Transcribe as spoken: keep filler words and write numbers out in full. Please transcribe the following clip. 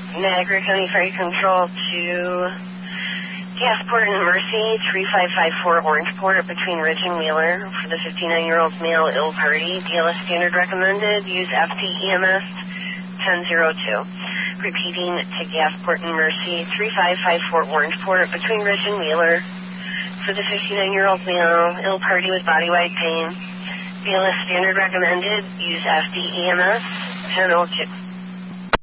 Niagara County Fire Control to Gasport and Mercy, three five five four Orangeport between Ridge and Wheeler. For the fifty-nine-year-old male ill party, B L S standard recommended. Use F T E M S ten oh two. Repeating to Gasport and Mercy, three five five four Orangeport between Ridge and Wheeler. For the fifty-nine-year-old male ill party with body-wide pain, B L S standard recommended. Use F T E M S ten oh two.